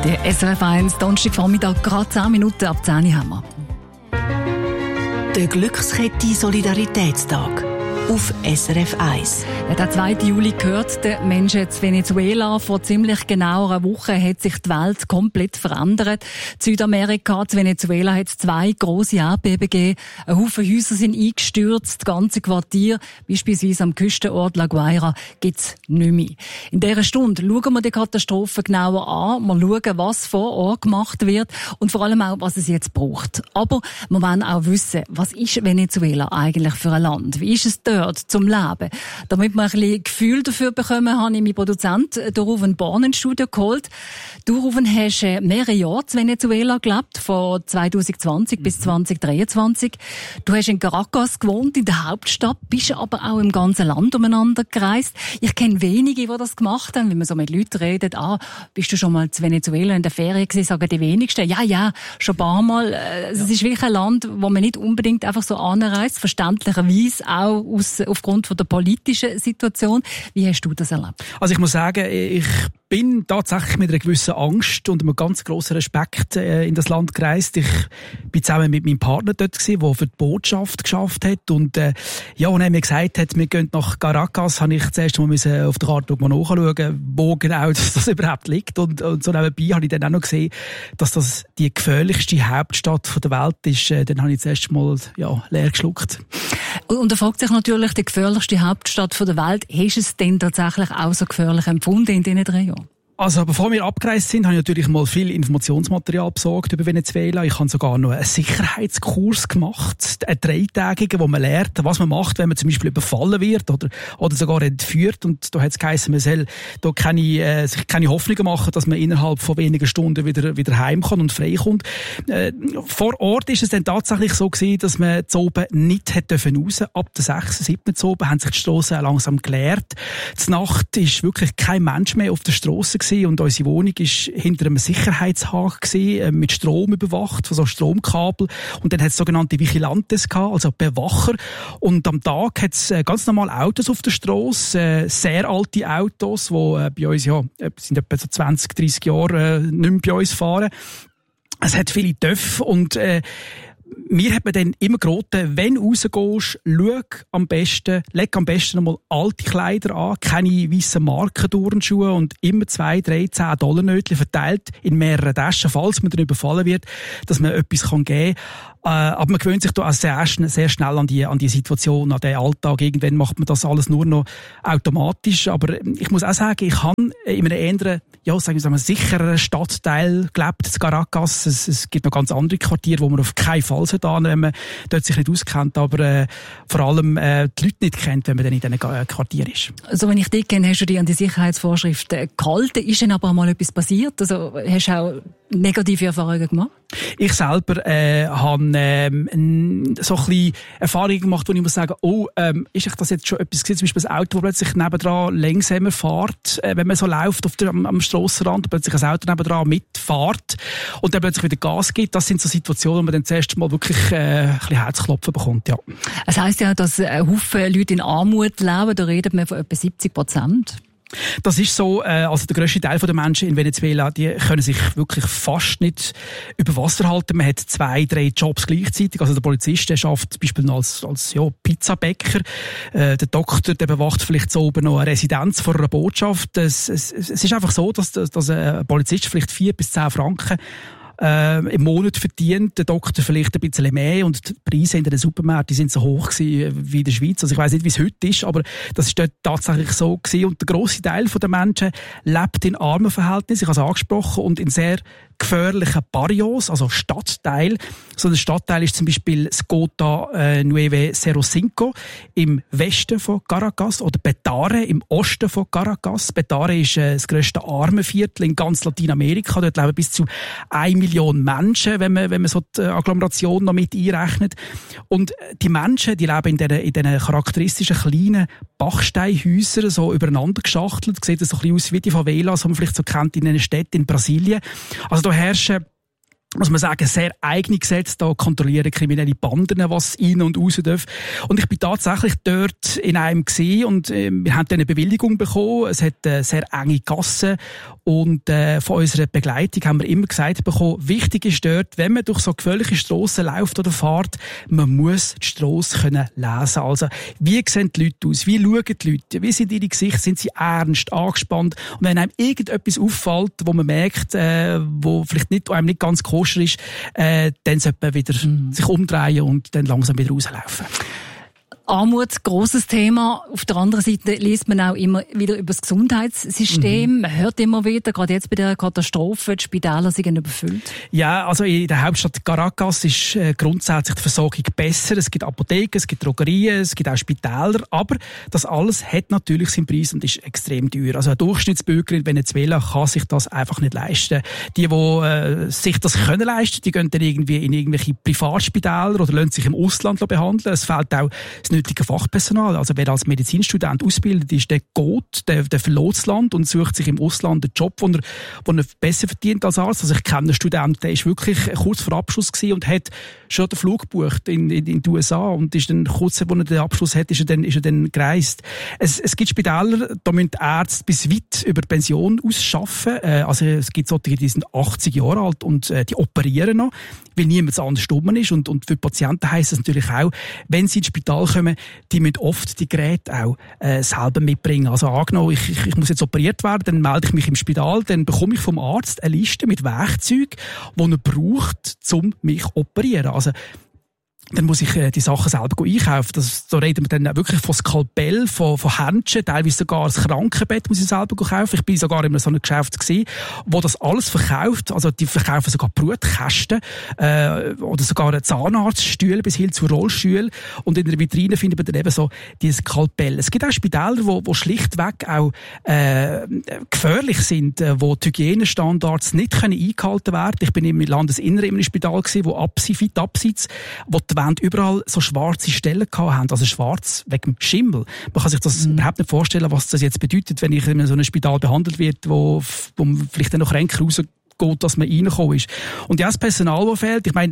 Der SRF 1, Donnerstagvormittag, gerade 10 Minuten ab 10 Uhr haben wir. Der Glückskette Solidaritätstag auf SRF 1. Der 2. Juli gehört den Menschen in Venezuela. Vor ziemlich genau einer Woche hat sich die Welt komplett verändert. In Südamerika, in Venezuela, hat es 2 grosse Erdbeben gegeben. Ein Haufen Häuser sind eingestürzt. Das ganze Quartier, beispielsweise am Küstenort La Guaira, gibt es nicht mehr. In dieser Stunde schauen wir die Katastrophe genauer an. Wir schauen, was vor Ort gemacht wird und vor allem auch, was es jetzt braucht. Aber wir wollen auch wissen, was ist Venezuela eigentlich für ein Land? Wie ist es dort zum Leben? Damit wir ein bisschen Gefühl dafür bekommen, habe ich meinen Produzenten Ruven Born ins Studio geholt. Du, Ruven, hast mehrere Jahre in Venezuela gelebt, von 2020 bis 2023. Du hast in Caracas gewohnt, in der Hauptstadt, bist aber auch im ganzen Land umeinander gereist. Ich kenne wenige, die das gemacht haben, wenn man so mit Leuten redet. Bist du schon mal in Venezuela in der Ferien gewesen? Sagen die wenigsten. Ja, schon ein paar Mal. Es ist wirklich ein Land, wo man nicht unbedingt einfach so anreist, verständlicherweise auch aufgrund von der politischen Situation. Wie hast du das erlebt? Also ich muss sagen, ich bin tatsächlich mit einer gewissen Angst und einem ganz grossen Respekt in das Land gereist. Ich bin zusammen mit meinem Partner dort gewesen, der für die Botschaft geschafft hat. Und als er mir gesagt hat, wir gehen nach Caracas, habe ich zuerst mal auf der Karte mal nachschauen, wo genau das überhaupt liegt. Und so nebenbei habe ich dann auch noch gesehen, dass das die gefährlichste Hauptstadt der Welt ist. Dann habe ich zuerst mal leer geschluckt. Und da fragt sich natürlich, die gefährlichste Hauptstadt der Welt, hast du es denn tatsächlich auch so gefährlich empfunden in diesen 3 Jahren? Also, bevor wir abgereist sind, habe ich natürlich mal viel Informationsmaterial besorgt über Venezuela. Ich habe sogar noch einen Sicherheitskurs gemacht, einen 3-tägigen, wo man lernt, was man macht, wenn man zum Beispiel überfallen wird oder sogar entführt. Und da hat es geheißen, man soll da sich keine Hoffnungen machen, dass man innerhalb von wenigen Stunden wieder heim kann und frei kommt. Vor Ort ist es dann tatsächlich so gewesen, dass man zu oben nicht hätte raus. Ab der 6., 7. zu oben haben sich die Strassen langsam geleert. Die Nacht ist wirklich kein Mensch mehr auf der Strasse und unsere Wohnung war hinter einem Sicherheitshaken mit Strom überwacht, von so Stromkabel. Und dann hat es sogenannte Vigilantes gehabt, also Bewacher. Und am Tag hat es ganz normal Autos auf der Strasse, sehr alte Autos, die bei uns sind etwa so 20, 30 Jahre nicht mehr bei uns fahren. Es hat viele Töpfe und mir hat man dann immer geraten, wenn du rausgehst, leg am besten einmal alte Kleider an, keine weissen Markenturnschuhe und immer 2, 3, 10 $-Nötchen verteilt in mehreren Taschen, falls man dann überfallen wird, dass man etwas geben kann. Aber man gewöhnt sich da auch sehr schnell an die Situation, an den Alltag. Irgendwann macht man das alles nur noch automatisch. Aber ich muss auch sagen, ich habe in einem eher, sagen wir mal, sicheren Stadtteil gelebt, in Caracas. Es gibt noch ganz andere Quartiere, wo man auf keinen Fall sollte, wenn man dort sich nicht auskennt, aber vor allem die Leute nicht kennt, wenn man dann in diesen Quartier ist. Also wenn ich dich kenne, hast du dich an die Sicherheitsvorschriften gehalten. Ist denn aber mal etwas passiert? Also hast du auch negative Erfahrungen gemacht? Ich selber habe so ein bisschen Erfahrungen gemacht, wo ich muss sagen, ist das jetzt schon etwas gewesen? Zum Beispiel ein Auto, das plötzlich nebendran langsamer fährt, wenn man so läuft am Strassenrand, plötzlich ein Auto nebendran mitfährt und dann plötzlich wieder Gas gibt. Das sind so Situationen, wo man dann zuerst mal wirklich ein bisschen Herzklopfen bekommt, ja. Es heisst ja, dass Haufen Leute in Armut leben, da redet man von etwa 70%. Das ist so, also der grösste Teil der Menschen in Venezuela, die können sich wirklich fast nicht über Wasser halten. Man hat 2, 3 Jobs gleichzeitig. Also der Polizist, der arbeitet zum Beispiel als Pizzabäcker. Der Doktor, der bewacht vielleicht so oben noch eine Residenz vor einer Botschaft. Es ist einfach so, dass ein Polizist vielleicht 4 bis 10 Franken im Monat verdient, der Doktor vielleicht ein bisschen mehr und die Preise in den Supermärkten sind so hoch gewesen wie in der Schweiz. Also ich weiss nicht, wie es heute ist, aber das ist dort tatsächlich so gewesen. Und der grosse Teil der Menschen lebt in armen Verhältnissen, ich habe es angesprochen, und in sehr gefährlichen Barrios, also Stadtteil. So ein Stadtteil ist zum Beispiel Skota 905 im Westen von Caracas oder Petare im Osten von Caracas. Petare ist das grösste Armenviertel in ganz Lateinamerika. Dort leben bis zu 1 Million Menschen, wenn man so die Agglomeration noch mit einrechnet. Und die Menschen, die leben in diesen charakteristischen kleinen Bachsteinhäusern, so übereinander geschachtelt. Sieht das so ein bisschen aus wie die Favelas, die man vielleicht so kennt in einer Stadt in Brasilien. Also da herrschen muss man sagen, sehr eigene Gesetze. Da kontrollieren kriminelle Banden, was rein und raus darf. Und ich bin tatsächlich dort in einem gesehen und wir haben dann eine Bewilligung bekommen. Es hat sehr enge Gassen und von unserer Begleitung haben wir immer gesagt bekommen, wichtig ist dort, wenn man durch so gefährliche Strassen läuft oder fährt, man muss die Strasse können lesen. Also, wie sehen die Leute aus? Wie schauen die Leute? Wie sind ihre Gesichter? Sind sie ernst, angespannt? Und wenn einem irgendetwas auffällt, wo man merkt, wo vielleicht einem nicht ganz koscher ist, dann sollte man wieder sich umdrehen und dann langsam wieder rauslaufen. Armut, grosses Thema. Auf der anderen Seite liest man auch immer wieder über das Gesundheitssystem. Man hört immer wieder, gerade jetzt bei der Katastrophe, die Spitäler sind überfüllt. Ja, also in der Hauptstadt Caracas ist grundsätzlich die Versorgung besser. Es gibt Apotheken, es gibt Drogerien, es gibt auch Spitäler. Aber das alles hat natürlich seinen Preis und ist extrem teuer. Also ein Durchschnittsbürger in Venezuela kann sich das einfach nicht leisten. Die sich das können leisten, die gehen dann irgendwie in irgendwelche Privatspitäler oder lassen sich im Ausland behandeln. Es fehlt auch das nötige Fachpersonal. Also wer als Medizinstudent ausbildet ist, der geht, der verlässt das Land und sucht sich im Ausland einen Job, wo er besser verdient als Arzt. Also ich kenne einen Studenten, der ist wirklich kurz vor Abschluss gewesen und hat schon den Flug gebucht in die USA und ist dann kurz, wo er den Abschluss hat, ist er dann gereist. Es gibt Spitäler, da müssen die Ärzte bis weit über die Pension ausschaffen. Also es gibt solche, die sind 80 Jahre alt und die operieren noch, weil niemand anders dumm ist. Und für die Patienten heisst es natürlich auch, wenn sie ins Spital kommen, die müssen oft die Geräte auch selber mitbringen. Also angenommen, ich muss jetzt operiert werden, dann melde ich mich im Spital, dann bekomme ich vom Arzt eine Liste mit Werkzeugen, die er braucht, um mich zu operieren. Also dann muss ich die Sachen selber einkaufen. Da reden wir dann wirklich von Skalpell, von Händchen, teilweise sogar das Krankenbett muss ich selber kaufen. Ich bin sogar in so einem Geschäft gewesen, wo das alles verkauft. Also die verkaufen sogar Brutkästen oder sogar Zahnarztstühle bis hin zu Rollstühlen. Und in der Vitrine findet man dann eben so die Skalpell. Es gibt auch Spitäler, wo schlichtweg auch gefährlich sind, wo die Hygienestandards nicht eingehalten werden können. Ich bin im Landesinneren in einem Spital gewesen, wo weit abseits, wo die Wände überall so schwarze Stellen haben, also schwarz wegen dem Schimmel. Man kann sich das überhaupt nicht vorstellen, was das jetzt bedeutet, wenn ich in so einem Spital behandelt wird, wo vielleicht dann noch Kränker rausgeht, dass man reingekommen ist. Und ja, das Personal, das fehlt, ich meine,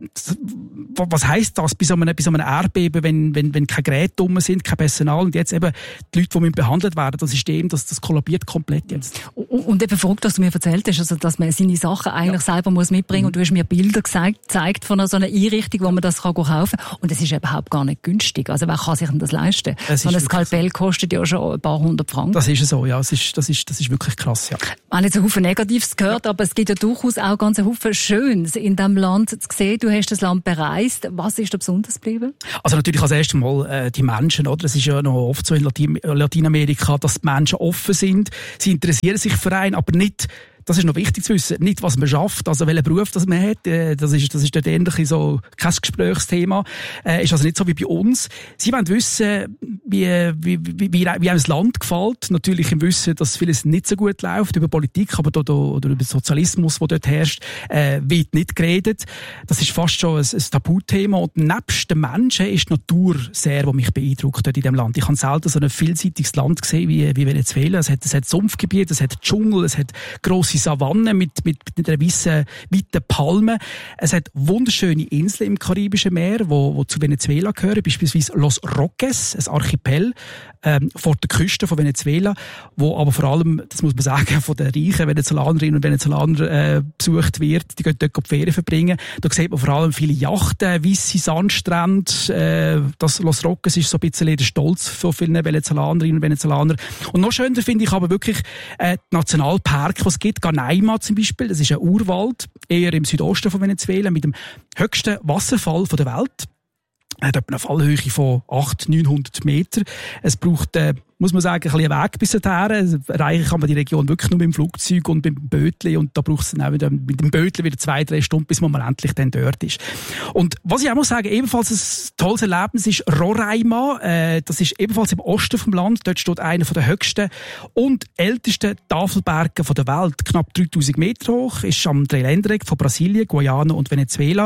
was heisst das bei so einem Erdbeben, wenn keine Geräte dumm sind, kein Personal und jetzt eben die Leute, die behandelt werden, das System, das kollabiert komplett jetzt. Und eben verrückt, was du mir erzählt hast, also, dass man seine Sachen eigentlich selber muss mitbringen und du hast mir Bilder gezeigt von so einer Einrichtung, wo man das kaufen kann und das ist überhaupt gar nicht günstig. Also wer kann sich denn das leisten? So ein Skalpell kostet ja schon ein paar hundert Franken. Das ist so, ja. Das ist wirklich krass, ja. Wir haben jetzt einen Haufen Negatives gehört, aber es gibt ja durchaus auch ganz einen Haufen Schönes in diesem Land zu sehen. Du hast das Land bereist. Was ist da besonders geblieben? Also natürlich als erstes Mal die Menschen, oder? Es ist ja noch oft so in Lateinamerika, dass die Menschen offen sind. Sie interessieren sich für einen, aber nicht, das ist noch wichtig zu wissen, nicht was man schafft, also welchen Beruf das man hat, das ist dort ähnlich so kein Gesprächsthema, ist also nicht so wie bei uns. Sie wollen wissen, wie einem das Land gefällt, natürlich im Wissen, dass vieles nicht so gut läuft, über Politik, aber oder über Sozialismus, der dort herrscht, wird nicht geredet. Das ist fast schon ein Tabuthema und nebst den Menschen ist die Natur sehr, die mich beeindruckt dort in diesem Land. Ich habe selten so ein vielseitiges Land gesehen wie Venezuela. Es hat Sumpfgebiete, es hat Dschungel, es hat grosse Savannen mit einer weiten Palme. Es hat wunderschöne Inseln im Karibischen Meer, wo zu Venezuela gehören, beispielsweise Los Roques, ein Archipel vor der Küste von Venezuela, wo aber vor allem, das muss man sagen, von den reichen Venezolanerinnen und Venezolanern besucht wird. Die gehen dort die Ferien verbringen. Da sieht man vor allem viele Yachten, weisse Sandstrände. Das Los Roques ist so ein bisschen der Stolz von vielen Venezolanerinnen und Venezolaner. Und noch schöner finde ich aber wirklich die Nationalpark, was es gibt. Canaima zum Beispiel, das ist ein Urwald, eher im Südosten von Venezuela, mit dem höchsten Wasserfall der Welt. Er hat eine Fallhöhe von 800-900 Meter. Es braucht, muss man sagen, ein bisschen einen Weg bis dahin. Erreichen kann man die Region wirklich nur mit dem Flugzeug und mit dem Bötli. Und da braucht es dann auch mit dem Bötli wieder 2-3 Stunden, bis man mal endlich dann dort ist. Und was ich auch muss sagen, ebenfalls ein tolles Erlebnis ist Roraima. Das ist ebenfalls im Osten vom Land. Dort steht einer der höchsten und ältesten Tafelberge der Welt. Knapp 3000 Meter hoch. Ist am Dreiländereck von Brasilien, Guyana und Venezuela.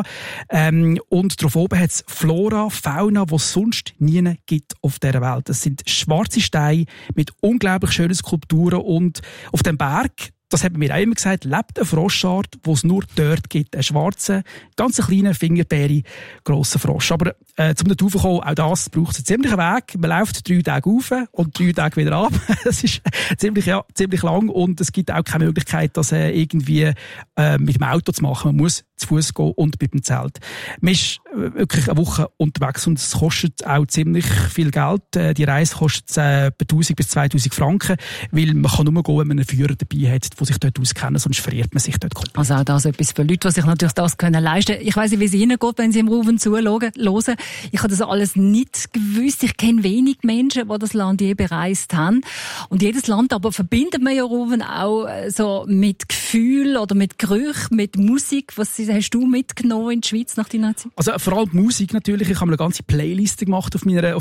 Und darauf oben hat es Flora, Fauna, die es sonst nie gibt auf dieser Welt. Das sind schwarze Steine mit unglaublich schönen Skulpturen und auf dem Berg, das hat man mir auch immer gesagt, lebt eine Froschart, die es nur dort gibt. Einen schwarzen, ganz kleinen, fingerbeere, grossen Frosch. Aber zum da raufkommen, auch das braucht einen ziemlichen Weg. Man läuft 3 Tage rauf und 3 Tage wieder ab. Das ist ziemlich lang und es gibt auch keine Möglichkeit, das irgendwie mit dem Auto zu machen. Man muss zu Fuß gehen und mit dem Zelt. Man ist wirklich eine Woche unterwegs und es kostet auch ziemlich viel Geld. Die Reise kostet etwa 1000 bis 2000 Franken, weil man kann nur gehen, wenn man einen Führer dabei hat, der sich dort auskennt, sonst verliert man sich dort komplett. Also auch das etwas für Leute, die sich natürlich das können leisten. Ich weiss nicht, wie es Ihnen geht, wenn Sie im Rufen zuhören. Ich habe das alles nicht gewusst. Ich kenne wenig Menschen, die das Land je bereist haben. Und jedes Land aber verbindet man ja Rufen auch so mit Gefühl oder mit Gerüch, mit Musik. Was hast du mitgenommen in die Schweiz nach deiner Zeit? Also vor allem die Musik natürlich. Ich habe eine ganze Playliste gemacht auf meiner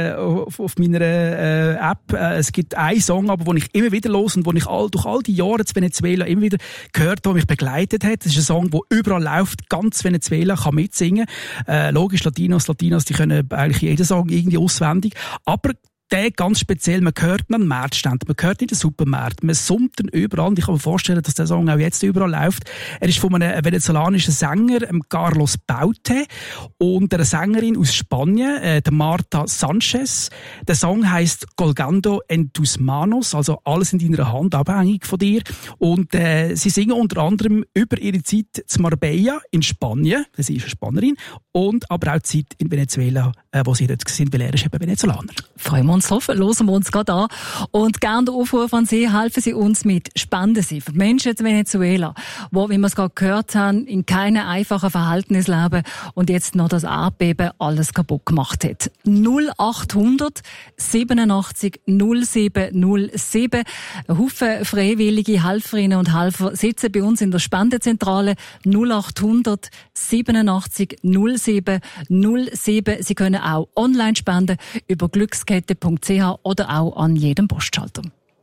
App. Es gibt einen Song, aber den ich immer wieder höre und den ich durch all die Jahre in Venezuela immer wieder gehört habe, der mich begleitet hat. Das ist ein Song, der überall läuft. Ganz Venezuela kann mitsingen. Logisch, Latinos, die können eigentlich jeden Song irgendwie auswendig. Aber der ganz speziell, man hört ihn an Märzständen, man hört ihn in den Supermärkten, man summt ihn überall. Und ich kann mir vorstellen, dass der Song auch jetzt überall läuft. Er ist von einem venezolanischen Sänger, Carlos Baute, und einer Sängerin aus Spanien, der Marta Sanchez. Der Song heisst Colgando en tus manos, also alles in deiner Hand, abhängig von dir. Und sie singen unter anderem über ihre Zeit zu Marbella in Spanien, sie ist eine Spanierin, und aber auch die Zeit in Venezuela, wo sie dort sind, weil er ist eben Venezolaner. Freuen wir uns drauf, hören wir uns gerade an. Und gerne der Aufruf an Sie, helfen Sie uns mit Spenden Sie für die Menschen in Venezuela, die, wie wir es gerade gehört haben, in keinem einfachen Verhältnis leben und jetzt noch das Erdbeben alles kaputt gemacht hat. 0800 87 07 07. Ein Haufen freiwillige Helferinnen und Helfer sitzen bei uns in der Spendenzentrale 0800 87 07 07. Sie können auch online spenden über glückskette.ch oder auch an jedem Postschalter.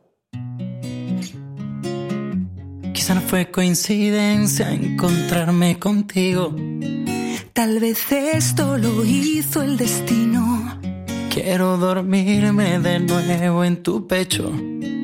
Quizá no fue coincidencia encontrarme contigo. Tal vez esto lo hizo el destino. Quiero dormirme de nuevo en tu pecho.